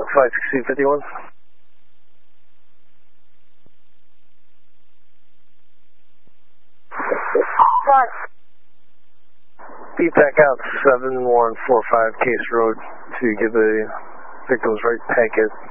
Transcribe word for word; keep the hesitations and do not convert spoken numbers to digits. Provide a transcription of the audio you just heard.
five six two five one. What? Beat back out seven one four five Case Road to give the victim's right packet